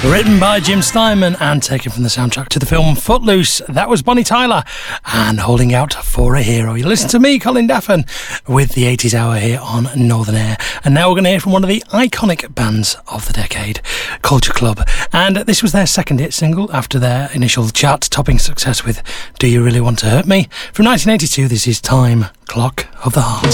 Written by Jim Steinman and taken from the soundtrack to the film Footloose. That was Bonnie Tyler and Holding Out for a Hero. You listen to me, Colin Daffin, with the 80s Hour here on Northern Air. And now we're going to hear from one of the iconic bands of the decade, Culture Club. And this was their second hit single after their initial chart-topping success with Do You Really Want to Hurt Me? From 1982, this is Time, Clock of the Heart.